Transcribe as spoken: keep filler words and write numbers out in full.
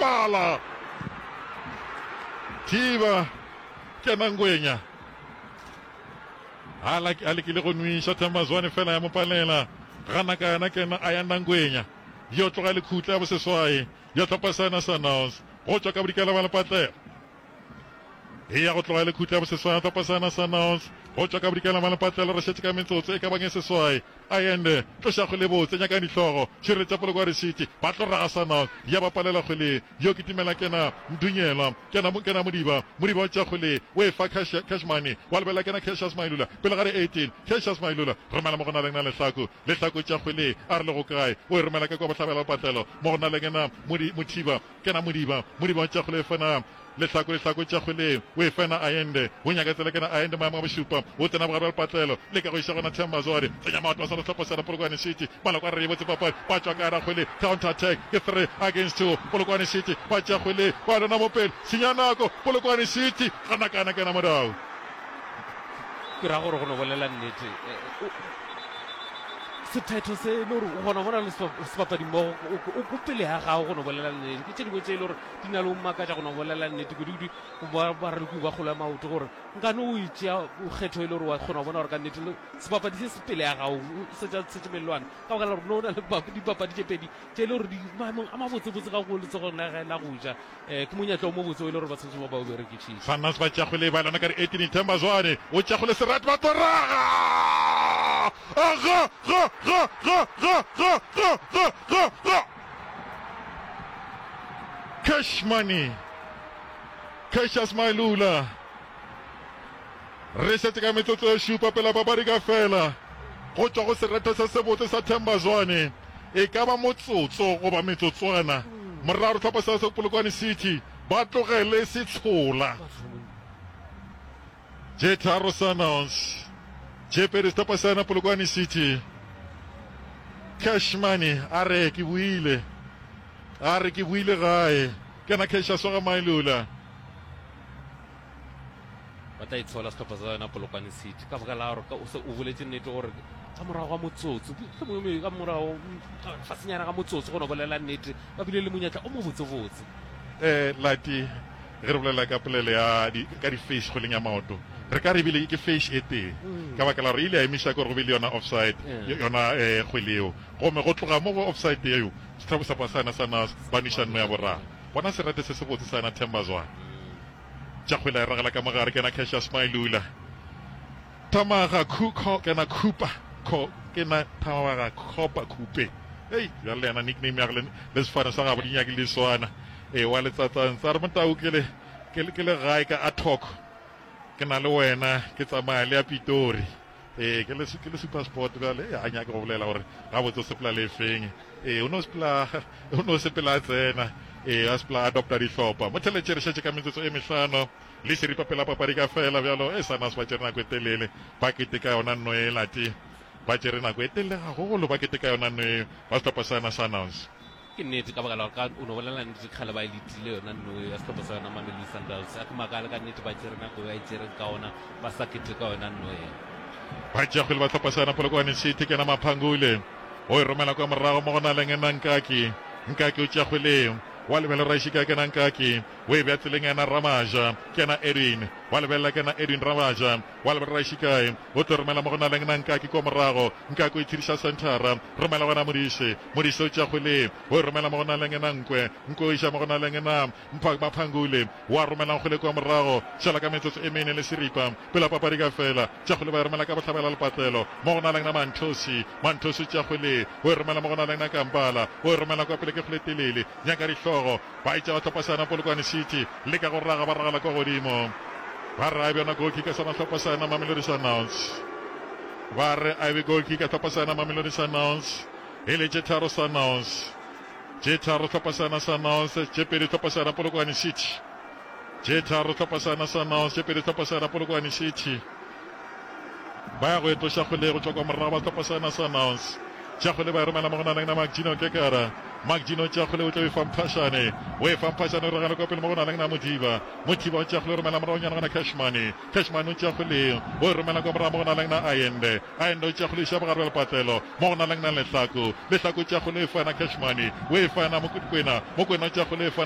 Kambala thiba kena Ngwenya ala ala ke le go nwisha Thembazwane fela ya mopalela gana kana kena aya Ngwenya yo tloga le khutla bo seswae yo tlhopasana Sundowns go tswa ka bodikela ba lepatlela e ya go tloga le khutla bo seswae tlhopasana Sundowns go tswa ka bodikela ba lepatlela re shetse ka metsotso e ka bang seswae ayende tloša go le botse nya ka ditlogo tshiretsa Polokwane City ba tlo raga Sundowns ya ba palela kgwele yo ke timela kena Mdunyela kena mo kena Modiba Modiba wa tša kgwele we fa cash cash money wa lebela kena Cassius Mailula pele ga re eighteen Cassius Mailula re mala mo gona le nna le hlako le hlako tša kgwele a re le go kae o re mala ka kwa bohlabela patlelo mo gona le kena Modiba kena Modiba Modiba wa tša kgwele fana le hlako le hlako tša kgwele we fana ayende o nyaka tsela kena ayende maemo a bošupa o tsena bogabela patlelo le ka go iša gona Thembazwane tsenya maoto a sa tlhopasana Polokwane City maloko a re botse papadi ba tswa ka ra kgwele counter attack ke three against two Polokwane City ba tša kgwele ba rona mo pele senya nako Polokwane City gana kana kena morao ke ra gore go no bolela nnete sethetho se le gore o gona bona le sebapadi mmogo o pele ya gago go no bolela nnete ke tše dingwe tše e le gore di na le ommakatša go no bolela nnete kudi ba re le ba gola maoto gore nkane o itšea o kgetho e le gore wa kgona go bona gore ka nnete sebapadi se se pele ya gago setse melelwane ka baka la gore no na le dipapadi tše pedi tše e le gore maemong a mabotsebotse ga go letse go nagela go ja ke monyatla o mo botse o e le gore ba tshwanetse ba ba o berekešitše Sundowns ba tša kgwele ba lona ka re eighteen Thembazwane o tša kgwele Serati ba toraga aga ga ga ga ga ga ga ga ga ga Cash money Cassius Mailula re setse ka metsotso e šupa pela papadi ka fela go tswa go sereto se se botse sa Thembazwane e ka ba motsotso goba metsotswana moraro tlhopha sa se Polokwane City ba tlogele se tshola je tharo Sundowns je pedi tlhopha sana Polokwane City Cash money a re ke buile a re ke buile gae kena Cassius wa Mailula ba tla itshola setlhopha sa yona Polokwane City ka baka la gore o boletse nnete gore ka morago ga motsotso ka morago fasenyana ga motsotso go no bolela nnete ba bile le monyatla o mo botsebotse eh lati re re bolela ka polele ya ka di-face go leng ya maoto re ka re bile ke face e teng ka baka la gore ile a emisha gore go bile yona offside yona um kgweleo gome go tloga mo go offside eo setlhabo sa pasana sana ba nišanno ya boraro bona serate se se botse sana Thembazwane tša kgwele a ragela ka mogare kena Cassius Mailula tamaga kena Cooper kena tamaga Copa Coupe ei jale yana nickname ya le sefane sa gabo di nyake le swana e wa letsatsang sa re motau ke le ke le gae ka atok ke na le wena ke tsamaya le ya Pitori eh ke le ke le super sport bale a nya ke go bolela gore ga botse sepela le feng eh o no sepela o no sepela tsena eh a sepela adopta di hlopa mo tele tšere šetse ka metsotso e mehlano le seripa pela papadi ka fela bjalo e Sundowns ba tšere nako e telele ba kete ka yona no e lati ba tšere nako e telele ga go lo ba kete ka yona no e ba stop sana Sundowns ke nnete ka baka la ka o no bolela nnete kgale ba elitile yona no ya setlhopha sa yona Mamelodi Sundowns a ke makala ka nnete ba tšere nako ya tšereng ka ona ba sa kete ka yona no e ba tša kgwele ba tlhopha sana Polokwane City kena Maphangule o e romela kwa morago mo go na leng ena Nkaki Nkaki o tša kgweleng wa lebela Raishika kena Nkaki o e bea tseleng ena Ramaja kena Edwin wa lebela kena Edwin Ramaja wa lebela Raishika o tlo romela mo go na leng ena Nkaki kwa morago Nkaki o itshiriša centera romela gona Modise Modise o tša kgwele o e romela mo go na leng ena Nkwe Nkwe o iša mo go na leng ena Maphangule wa romela kgwele kwa morago šala ka metsotso e mene le seripa pela papadi ka fela tša kgwele ba e romela ka bohlabela lepatlelo mo go na leng na Manthosi Manthosi tša kgwele o e romela mo go na leng na Kampala o e romela kwa pele ke kgwele telele nyaka dihlogo ba itša ba tlhopha sana Polokwane City le ka go raga ba ragala kwa godimo ba re a bjona goal kicker sana tlhopha sana Mamelodi Sundowns ba re a be goal kicker tlhopha sana Mamelodi Sundowns e le tše tharo Sundowns tše tharo tlhopha sana Sundowns tše pedi tlhopha sana Polokwane City tše tharo tlhopha sana Sundowns tše pedi tlhopha sana Polokwane City ba ya go etloša kgwele go tšwa kwa morago ba tlhopha sana Sundowns tša kgwele ba e romela mo go na leng na Magdino Kekara Magdino tša kgwele o tla e famphashane o e famphashane o regala kwa pele mo go na leng na Modiba Modiba o tša kgwele o romela morago nyana gona Cashmane Cashmane o tša kgwele o e romela kwa morago mo go na leng na Ayende Ayende o tša kgwele iša bogare ba lepatlelo mo go na leng na Lehlako Lehlako o tša kgwele e fana Cashmane o e fana Mokwena Mokwena o tša kgwele e fana